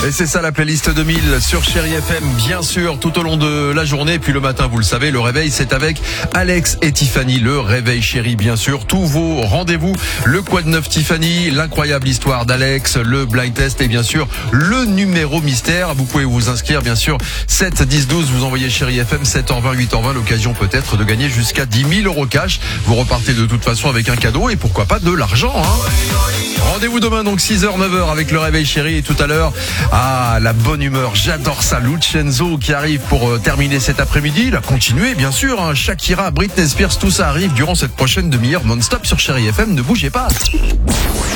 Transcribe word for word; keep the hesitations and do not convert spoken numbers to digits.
Et c'est ça la playlist deux mille sur Chéri F M, bien sûr, tout au long de la journée. Puis le matin, vous le savez, le réveil, c'est avec Alex et Tiffany. Le réveil Chéri, bien sûr. Tous vos rendez-vous. Le Quoi de neuf Tiffany, l'incroyable histoire d'Alex, le blind test et bien sûr, le numéro mystère. Vous pouvez vous inscrire, bien sûr, sept, dix, douze. Vous envoyez Chéri F M, sept heures vingt, huit heures vingt. L'occasion peut-être de gagner jusqu'à dix mille euros cash. Vous repartez de toute façon avec un cadeau et pourquoi pas de l'argent, hein. Rendez-vous demain, donc six heures, neuf heures avec le réveil Chéri. Et tout à l'heure, ah, la bonne humeur, j'adore ça. Lucenzo qui arrive pour euh, terminer cet après-midi. Il a continué, bien sûr, hein. Shakira, Britney Spears, tout ça arrive durant cette prochaine demi-heure non-stop sur Chéri F M. Ne bougez pas.